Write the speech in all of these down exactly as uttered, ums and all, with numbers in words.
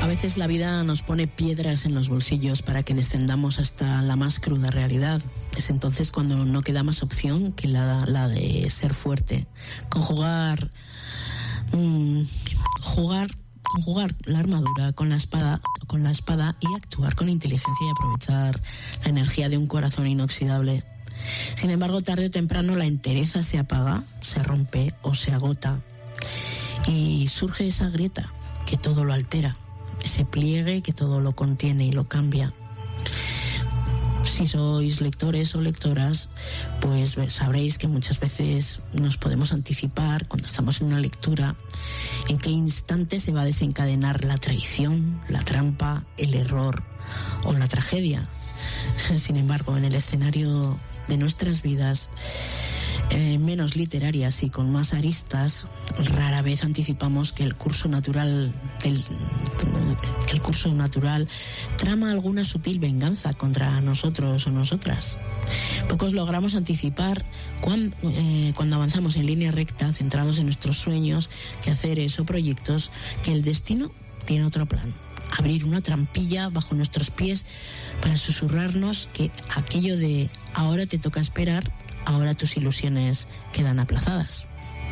veces la vida nos pone piedras en los bolsillos para que descendamos hasta la más cruda realidad. Es entonces cuando no queda más opción que la, la de ser fuerte, conjugar, mmm, jugar, conjugar la armadura con la espada, con la espada y actuar con inteligencia y aprovechar la energía de un corazón inoxidable. Sin embargo, tarde o temprano la entereza se apaga, se rompe o se agota y surge esa grieta que todo lo altera, ese pliegue que todo lo contiene y lo cambia. Si sois lectores o lectoras, pues sabréis que muchas veces nos podemos anticipar cuando estamos en una lectura en qué instante se va a desencadenar la traición, la trampa, el error o la tragedia. Sin embargo, en el escenario de nuestras vidas, eh, menos literarias y con más aristas, rara vez anticipamos que el curso natural del, el curso natural trama alguna sutil venganza contra nosotros o nosotras. Pocos logramos anticipar cuán, eh, cuando avanzamos en línea recta, centrados en nuestros sueños, quehaceres o proyectos, que el destino tiene otro plan. Abrir una trampilla bajo nuestros pies para susurrarnos que aquello de ahora te toca esperar, ahora tus ilusiones quedan aplazadas.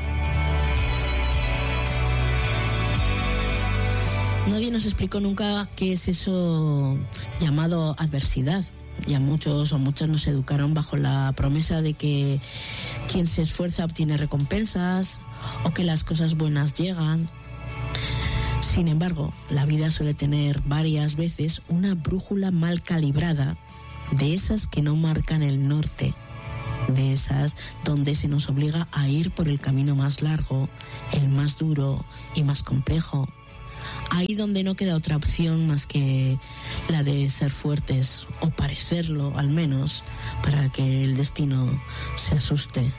Nadie nos explicó nunca qué es eso llamado adversidad. Ya muchos o muchas nos educaron bajo la promesa de que quien se esfuerza obtiene recompensas o que las cosas buenas llegan. Sin embargo, la vida suele tener varias veces una brújula mal calibrada, de esas que no marcan el norte, de esas donde se nos obliga a ir por el camino más largo, el más duro y más complejo. Ahí donde no queda otra opción más que la de ser fuertes, o parecerlo al menos, para que el destino se asuste.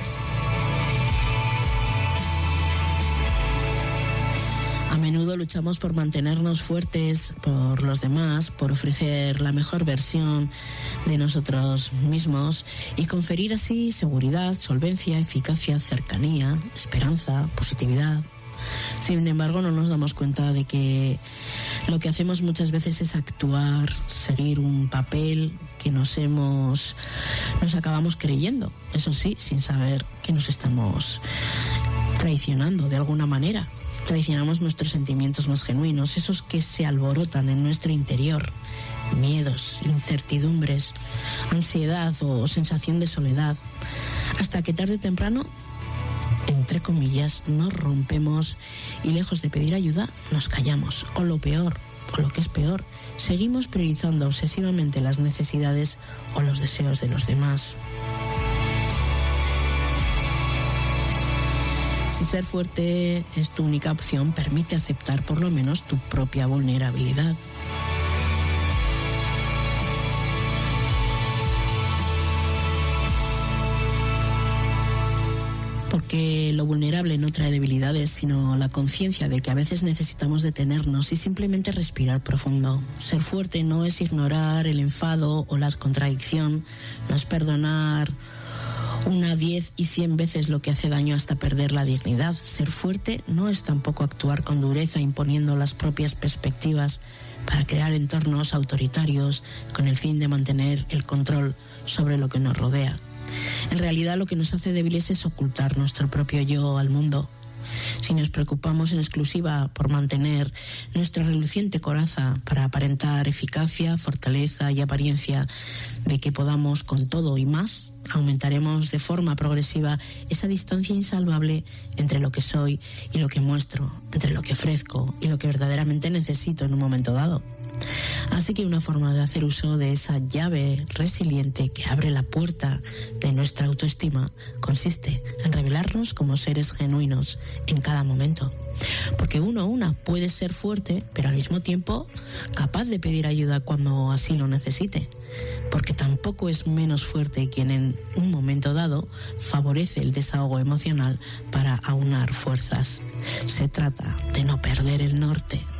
A menudo luchamos por mantenernos fuertes por los demás, por ofrecer la mejor versión de nosotros mismos y conferir así seguridad, solvencia, eficacia, cercanía, esperanza, positividad. Sin embargo, no nos damos cuenta de que lo que hacemos muchas veces es actuar, seguir un papel que nos hemos, nos acabamos creyendo, eso sí, sin saber que nos estamos traicionando de alguna manera. Traicionamos nuestros sentimientos más genuinos, esos que se alborotan en nuestro interior. Miedos, incertidumbres, ansiedad o sensación de soledad. Hasta que tarde o temprano, entre comillas, nos rompemos y lejos de pedir ayuda, nos callamos. O lo peor, o lo que es peor, seguimos priorizando obsesivamente las necesidades o los deseos de los demás. Si ser fuerte es tu única opción, permite aceptar por lo menos tu propia vulnerabilidad. Porque lo vulnerable no trae debilidades, sino la conciencia de que a veces necesitamos detenernos y simplemente respirar profundo. Ser fuerte no es ignorar el enfado o la contradicción, no es perdonar una, diez y cien veces lo que hace daño hasta perder la dignidad. Ser fuerte no es tampoco actuar con dureza imponiendo las propias perspectivas para crear entornos autoritarios con el fin de mantener el control sobre lo que nos rodea. En realidad lo que nos hace débiles es ocultar nuestro propio yo al mundo. Si nos preocupamos en exclusiva por mantener nuestra reluciente coraza para aparentar eficacia, fortaleza y apariencia de que podamos con todo y más, aumentaremos de forma progresiva esa distancia insalvable entre lo que soy y lo que muestro, entre lo que ofrezco y lo que verdaderamente necesito en un momento dado. Así que una forma de hacer uso de esa llave resiliente que abre la puerta de nuestra autoestima consiste en revelarnos como seres genuinos en cada momento. Porque uno o una puede ser fuerte, pero al mismo tiempo capaz de pedir ayuda cuando así lo necesite. Porque tampoco es menos fuerte quien en un momento dado favorece el desahogo emocional para aunar fuerzas. Se trata de no perder el norte.